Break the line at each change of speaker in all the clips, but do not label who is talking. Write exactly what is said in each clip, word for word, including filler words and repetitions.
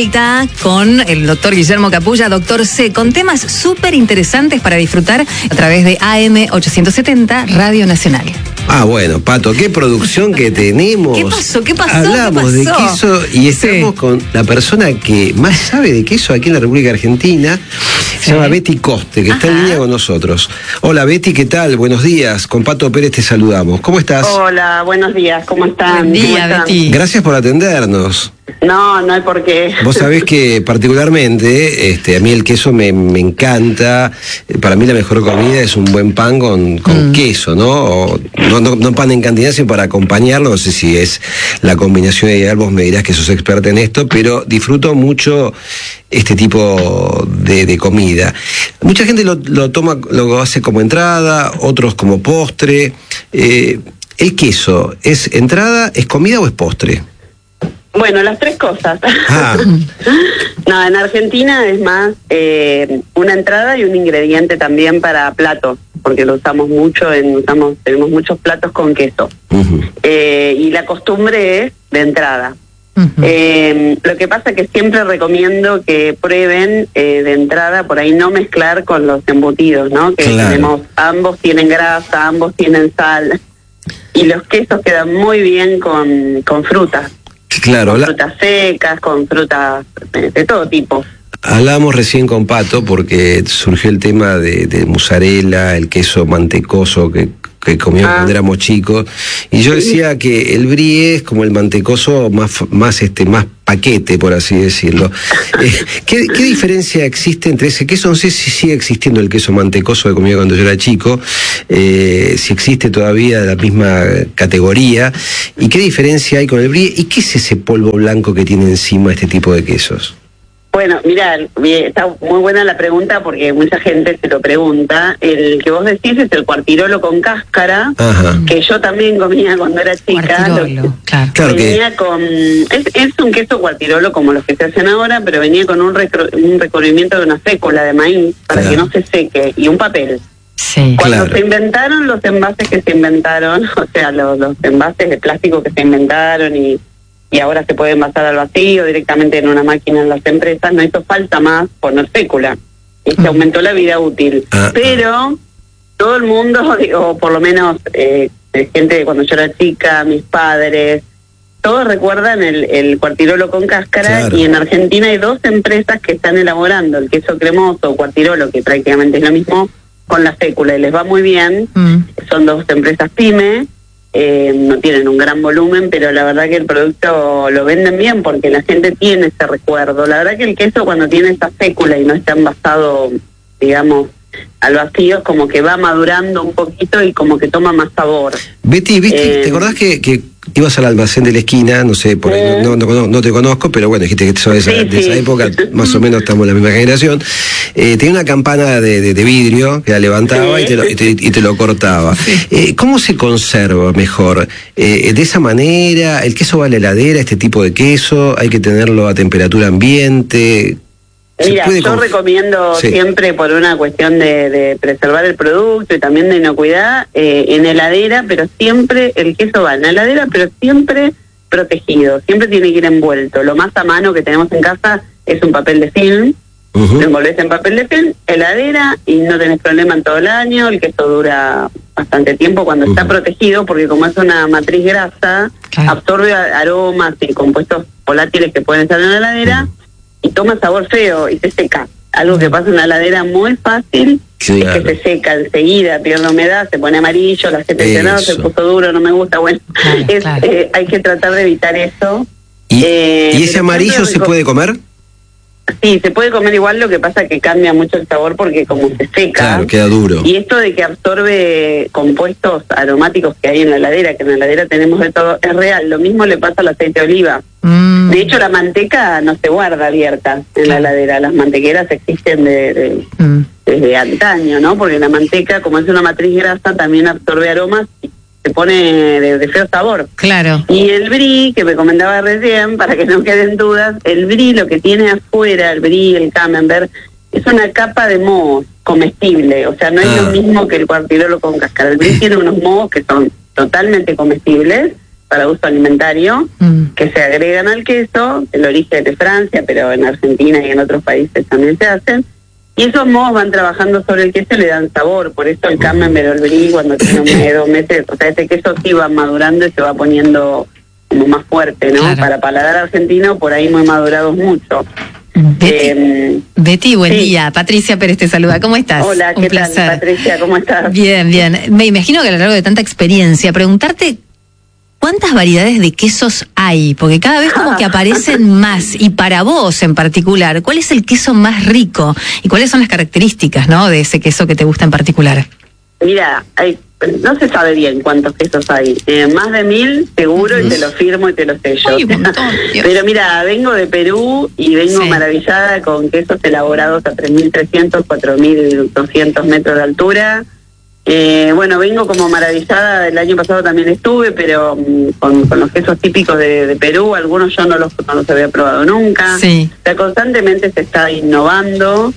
vuelta con el doctor Guillermo Capulla, doctor C, con temas súper interesantes para disfrutar a través de A M ochocientos setenta Radio Nacional.
Ah, bueno, Pato, qué producción que tenemos.
¿Qué pasó? ¿Qué pasó?
Hablamos
¿Qué pasó?
de queso y estamos
Sí.
con la persona que más sabe de queso aquí en la República Argentina.
Sí.
Se llama Betty Coste, que está
Ajá.
en línea con nosotros. Hola Betty, ¿qué tal? Buenos días. Con Pato Pérez te saludamos. ¿Cómo estás?
Hola, buenos días, ¿cómo están?
Buen día,
¿Cómo están?
Betty.
Gracias por atendernos.
No, no hay por qué.
Vos sabés que particularmente este, a mí el queso me, me encanta. Para mí la mejor comida es un buen pan con, con
Mm.
queso, ¿no? O, no, no? No pan en cantidad, sino para acompañarlo. No sé si es la combinación ideal, vos me dirás que sos experta en esto, pero disfruto mucho este tipo de, de comida. Mucha gente lo, lo toma, lo hace como entrada, otros como postre. Eh, ¿El queso es entrada, es comida o es postre?
Bueno, las tres cosas.
Ah.
No, en Argentina es más eh, una entrada y un ingrediente también para platos, porque lo usamos mucho, en, usamos tenemos muchos platos con queso.
Uh-huh.
Eh, y la costumbre es de entrada.
Uh-huh.
Eh, lo que pasa es que siempre recomiendo que prueben eh, de entrada, por ahí no mezclar con los embutidos, ¿no? Que
Claro.
tenemos, ambos tienen grasa, ambos tienen sal, y los quesos quedan muy bien con, con frutas,
Claro,
con
habla-
frutas secas, con frutas de, de todo tipo.
hablábamos recién con Pato porque surgió el tema de, de mozzarella, el queso mantecoso que, que comíamos
Ah.
cuando éramos chicos, y yo decía que el brie es como el mantecoso más, más, este, más paquete, por así decirlo. Eh, ¿qué, ¿Qué diferencia existe entre ese queso? No sé si sigue existiendo el queso mantecoso que comía cuando yo era chico, eh, si existe todavía de la misma categoría, y qué diferencia hay con el brie, y qué es ese polvo blanco que tiene encima este tipo de quesos.
Bueno, mira, está muy buena la pregunta porque mucha gente se lo pregunta. El que vos decís es el cuartirolo con cáscara,
Ajá.
que yo también comía cuando era chica. Lo-
Cuartirolo, claro.
Claro que
venía con... Es, es un queso cuartirolo como los que se hacen ahora, pero venía con un, recro- un recubrimiento de una fécula de maíz para
Claro.
que no se seque y un papel.
Sí.
Cuando
Claro.
se inventaron los envases que se inventaron, o sea, los, los envases de plástico que se inventaron y, y ahora se puede envasar al vacío directamente en una máquina en las empresas, no hizo falta más poner fécula. Y se aumentó la vida útil.
Ah,
Pero todo el mundo, digo, por lo menos eh, gente de cuando yo era chica, mis padres, todos recuerdan el, el cuartirolo con cáscara.
Claro.
Y en Argentina hay dos empresas que están elaborando el queso cremoso o cuartirolo, que prácticamente es lo mismo, con la fécula, y les va muy bien.
Mm.
Son dos empresas pyme, eh, no tienen un gran volumen, pero la verdad que el producto lo venden bien porque la gente tiene ese recuerdo. La verdad que el queso, cuando tiene esa fécula y no está envasado, digamos, al vacío, es como que va madurando un poquito y como que toma más sabor.
Betty, ¿viste?
Eh,
¿Te acordás que, que ibas al almacén de la esquina? No sé, por ahí
Sí.
no, no, no, no te conozco, pero bueno, dijiste que sos de esa,
Sí,
de esa
sí.
época, más o menos estamos en la misma generación. Eh, tenía una campana de, de, de vidrio que la levantaba
Sí.
y, te lo, y, te, y te lo cortaba. Eh, ¿Cómo se conserva mejor? Eh, ¿De esa manera? ¿El queso va a la heladera, este tipo de queso? ¿Hay que tenerlo a temperatura ambiente? ¿Se
Mira,
puede
yo
con-
recomiendo
Sí.
siempre, por una cuestión de, de preservar el producto y también de inocuidad, eh, en heladera, pero siempre el queso va en la heladera, pero siempre protegido, siempre tiene que ir envuelto. Lo más a mano que tenemos en casa es un papel de film.
Ujú.
Lo envolvés en papel de film, heladera, y no tenés problema en todo el año. El queso dura bastante tiempo cuando está
Ujú.
protegido, porque como es una matriz grasa,
Claro.
absorbe a- aromas y compuestos volátiles que pueden estar en la heladera, y toma sabor feo y se seca. Algo que pasa en la heladera muy fácil,
Claro.
es que se seca enseguida, pierde humedad, se pone amarillo, la gente dice, no, se
Eso.
puso duro, no me gusta. Bueno,
Claro,
es,
claro.
eh, hay que tratar de evitar eso.
¿Y,
Eh,
¿y ese
pero
amarillo
siempre
se
reco-
puede comer?
Sí, se puede comer igual, lo que pasa que cambia mucho el sabor porque como se seca.
Claro, queda duro.
Y esto de que absorbe compuestos aromáticos que hay en la heladera, que en la heladera tenemos de todo, es real. Lo mismo le pasa al aceite de oliva.
Mm.
De hecho, la manteca no se guarda abierta en la heladera. Las mantequeras existen de, de-
Mm.
desde antaño, ¿no? Porque la manteca, como es una matriz grasa, también absorbe aromas y se pone de, de feo sabor.
Claro.
Y el brie, que me comentaba recién, para que no queden dudas, el brie lo que tiene afuera, el brie, el camembert, es una capa de mohos comestible. O sea, no es
Ah.
lo mismo que el cuartirolo con cáscara. El brie tiene unos mohos que son totalmente comestibles, para uso alimentario, mm. que se agregan al queso, el origen es de Francia, pero en Argentina y en otros países también se hacen, y esos mohos van trabajando sobre el queso y le dan sabor. Por eso el camembert o el brie, cuando tiene un mes, dos meses, o sea, este queso sí va madurando y se va poniendo como más fuerte, ¿no? Claro. Para paladar argentino, por ahí muy madurados mucho.
Betty, eh, Betty, buen sí. día. Patricia Pérez te saluda. ¿Cómo estás?
Hola, ¿qué Un placer. tal, Patricia? ¿Cómo estás?
Bien, bien. Me imagino que a lo largo de tanta experiencia, preguntarte ¿cuántas variedades de quesos hay? Porque cada vez como que aparecen más. Y para vos en particular, ¿cuál es el queso más rico? ¿Y cuáles son las características, ¿no?, de ese queso que te gusta en particular?
Mira, hay, no se sabe bien cuántos quesos hay. Eh, más de mil, seguro, uh-huh. y te lo firmo y te lo sello. Ay, un montón, Pero mira, vengo de Perú y vengo sí. maravillada con quesos elaborados a tres mil trescientos, cuatro mil doscientos metros de altura. Eh, bueno, vengo como maravillada, el año pasado también estuve, pero um, con, con los quesos típicos de, de Perú, algunos yo no los, no los había probado nunca. Sí. O sea, constantemente se está innovando.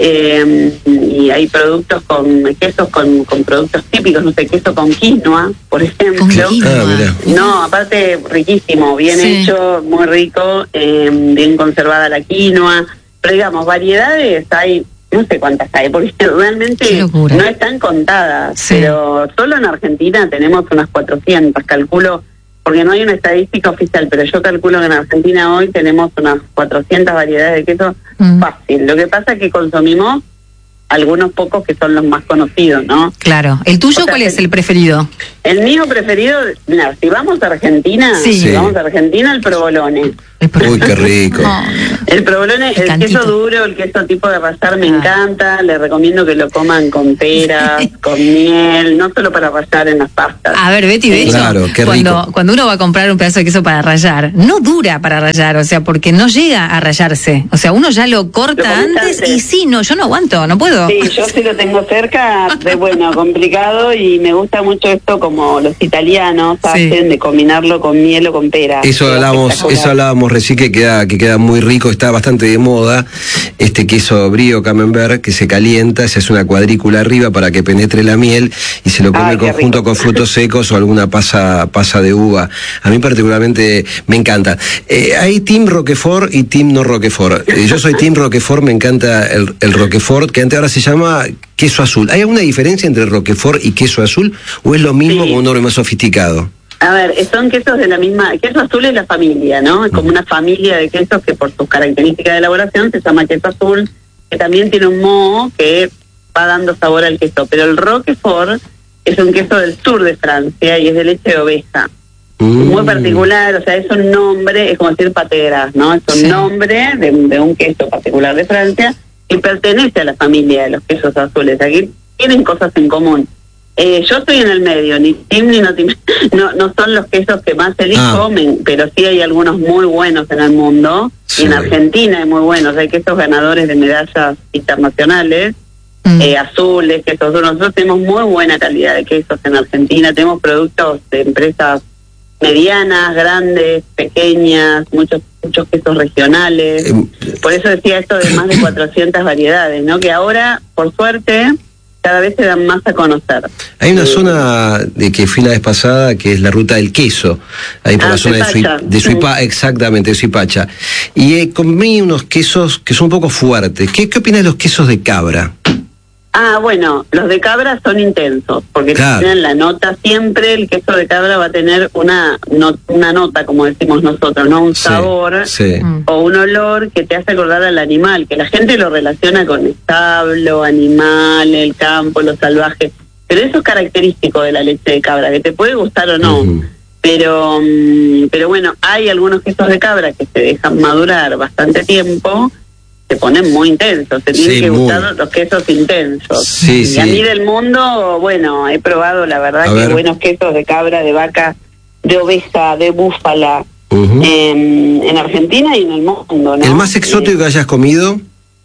Eh, y hay productos con quesos con, con productos típicos, no sé, queso con quinoa, por ejemplo.
Ah,
no, aparte riquísimo, bien sí. hecho, muy rico, eh, bien conservada la quinoa. Pero digamos, variedades hay, no sé cuántas hay, porque realmente no están contadas, sí. pero solo en Argentina tenemos unas cuatrocientas, calculo, porque no hay una estadística oficial, pero yo calculo que en Argentina hoy tenemos unas cuatrocientas variedades de queso mm. fácil. Lo que pasa es que consumimos algunos pocos que son los más conocidos, ¿no?
Claro. ¿El tuyo o sea, cuál es el preferido?
El mío preferido, mira, si vamos a Argentina, sí. si vamos a Argentina, el provolone.
El pro... Uy, qué rico.
Oh. El provolone, el, el queso duro, el queso tipo de rallar me ah. encanta, les recomiendo que lo coman con peras, con miel, no solo para rallar en las pastas.
A ver, Betty, de hecho,
claro, qué
cuando,
rico.
cuando uno va a comprar un pedazo de queso para rallar, no dura para rallar, o sea, porque no llega a rallarse. O sea, uno ya lo corta lo antes, antes y sí, no, yo no aguanto, no puedo.
Sí, yo sí lo tengo cerca, de bueno, complicado, y me gusta mucho esto como los italianos hacen sí. de combinarlo con miel o con pera.
Eso hablábamos, eso hablábamos recién que queda, que queda muy rico, está bastante de moda, este queso brie o camembert que se calienta, se hace una cuadrícula arriba para que penetre la miel y se lo come Ay, conjunto con frutos secos o alguna pasa, pasa de uva. A mí particularmente me encanta. Eh, hay team Roquefort y team no Roquefort. Eh, yo soy team Roquefort, me encanta el, el Roquefort, que antes ahora se llama queso azul. ¿Hay alguna diferencia entre Roquefort y queso azul o es lo mismo sí. con un nombre más sofisticado?
A ver, son quesos de la misma... Queso azul es la familia, ¿no? Es como una familia de quesos que por sus características de elaboración se llama queso azul, que también tiene un moho que va dando sabor al queso. Pero el Roquefort es un queso del sur de Francia y es de leche de oveja. Mm. Muy particular, o sea, es un nombre, es como decir pate de gras, ¿no? Es un sí. nombre de, de un queso particular de Francia y pertenece a la familia de los quesos azules. Aquí tienen cosas en común. Eh, yo estoy en el medio, ni team ni no team, no, no son los quesos que más elijo, ah. me, pero sí hay algunos muy buenos en el mundo, sí. y en Argentina hay muy buenos, hay quesos ganadores de medallas internacionales, mm. eh, azules, quesos duros. Nosotros tenemos muy buena calidad de quesos en Argentina, tenemos productos de empresas medianas, grandes, pequeñas, muchos muchos quesos regionales, eh, por eso decía esto de más de cuatrocientas variedades, ¿no? Que ahora, por suerte, cada vez se dan más a conocer.
Hay una eh, zona de que fui la vez pasada que es la ruta del queso, ahí por ah, la zona de, Sui, de Suipacha, sí. exactamente, de Suipacha. Y eh, comí unos quesos que son un poco fuertes. ¿Qué, qué opinas de los quesos de cabra?
Ah, bueno, los de cabra son intensos, porque claro. tienen la nota siempre, el queso de cabra va a tener una, no, una nota, como decimos nosotros, ¿no? Un sabor
sí, sí.
o un olor que te hace acordar al animal, que la gente lo relaciona con establo, animal, el campo, lo salvaje, pero eso es característico de la leche de cabra, que te puede gustar o no, uh-huh. pero, pero bueno, hay algunos quesos de cabra que se dejan madurar bastante tiempo, se ponen muy intensos, se tienen sí, que muy. gustar los quesos intensos.
Sí,
y
sí.
a mí del mundo, bueno, he probado la verdad a que ver. buenos quesos de cabra, de vaca, de oveja, de búfala, uh-huh. en, en Argentina y en el mundo, ¿no?
¿El más exótico eh, que hayas comido?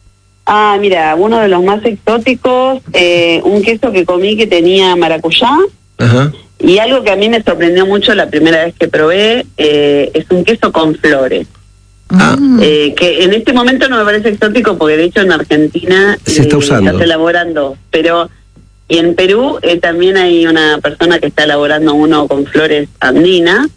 Ah, mira, uno de los más exóticos, eh, un queso que comí que tenía maracuyá, uh-huh. y algo que a mí me sorprendió mucho la primera vez que probé, eh, es un queso con flores. Ah. Eh, que en este momento no me parece exótico porque de hecho en Argentina
se está usando,
eh, está elaborando, pero y en Perú eh, también hay una persona que está elaborando uno con flores andinas,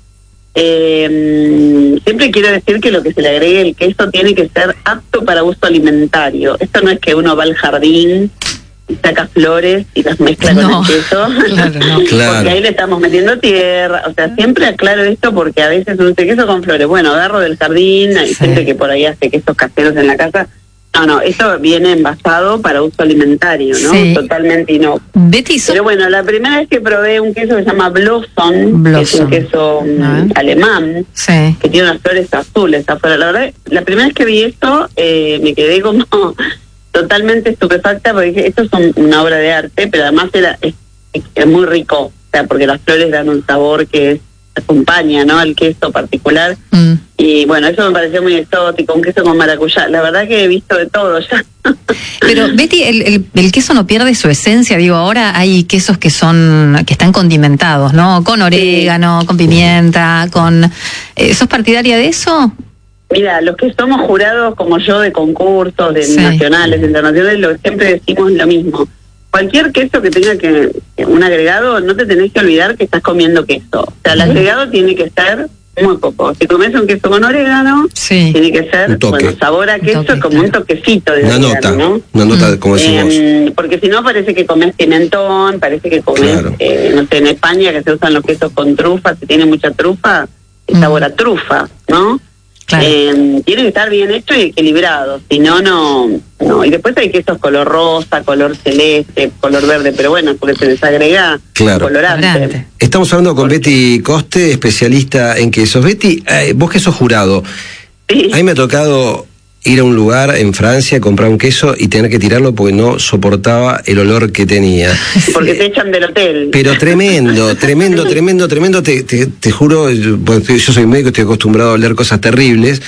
Eh, siempre quiero decir que lo que se le agregue el queso tiene que ser apto para uso alimentario. Esto no es que uno va al jardín y saca flores y las mezcla
no,
con el queso,
claro, no.
Claro.
porque ahí le estamos metiendo tierra. O sea, siempre aclaro esto porque a veces uno dice queso con flores. Bueno, agarro del jardín, hay
Sí.
gente que por ahí hace quesos caseros en la casa. No, no, esto viene envasado para uso alimentario, ¿no?
Sí.
Totalmente inocuo.
Betty, so-
Pero bueno, la primera vez que probé un queso que se llama Blossom,
Blossom.
que es un queso mm,
Ah.
alemán,
sí.
que tiene unas flores azules afuera. La verdad, la primera vez que vi esto, eh, me quedé como totalmente estupefacta, porque dije, esto es un- una obra de arte, pero además era es, es- es muy rico, o sea, porque las flores dan un sabor que es, acompaña, ¿no?, al queso particular.
Mm.
Y bueno, eso me pareció muy exótico, un queso con maracuyá. La verdad que he visto de todo ya.
Pero Betty, el, el, el queso no pierde su esencia. Digo, ahora hay quesos que son que están condimentados, ¿no? Con orégano, con pimienta, con. Eh, ¿Sos partidaria de eso?
Mira, los que somos jurados como yo de concursos, de
Sí.
nacionales, internacionales, lo siempre decimos lo mismo. Cualquier queso que tenga que un agregado, no te tenés que olvidar que estás comiendo queso. O sea, el agregado tiene que ser muy poco. Si comes un queso con orégano,
Sí.
tiene que ser,
Un toque.
bueno, sabor a
Un
queso,
toque,
como un
claro.
toquecito de
Una
orégano,
nota,
¿no?
una nota,
Mm.
como decimos.
Eh, porque si no parece que comes pimentón, parece que comes,
Claro.
eh, no sé, en España que se usan los quesos con trufa, si tiene mucha trufa, el
Mm.
sabor a trufa, ¿no?
Claro.
Eh, tiene que estar bien hecho y equilibrado, si no, no, no. Y después hay quesos color rosa, color celeste, color verde, pero bueno, porque se les agrega
Claro.
colorante.
Colorante.
Estamos hablando con Betty Coste, especialista en quesos. Betty, eh, vos que sos jurado,
Sí.
a mí me ha tocado ir a un lugar en Francia, comprar un queso y tener que tirarlo porque no soportaba el olor que tenía.
Porque te echan del hotel.
Pero tremendo, tremendo, tremendo, tremendo. Te, te, te juro, yo, bueno, yo soy médico, estoy acostumbrado a oler cosas terribles,